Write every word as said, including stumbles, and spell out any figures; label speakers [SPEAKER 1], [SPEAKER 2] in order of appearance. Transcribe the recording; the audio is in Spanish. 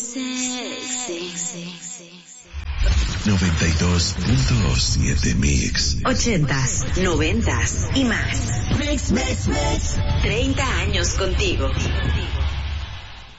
[SPEAKER 1] noventa y dos punto siete Mix.
[SPEAKER 2] Ochentas, noventas y más.
[SPEAKER 3] Mix, mix, mix.
[SPEAKER 2] treinta años contigo.